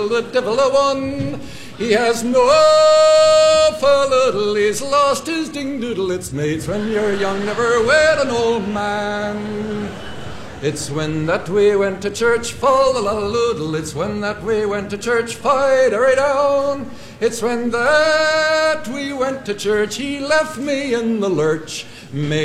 doodle, the devil a one. He has no for little, he's lost his ding doodle. It's mates when you're young, never wed an old man. It's when that we went to church, fall the loodle. It's when that we went to church, fight right down. It's when that we went to church, he left me in the lurch.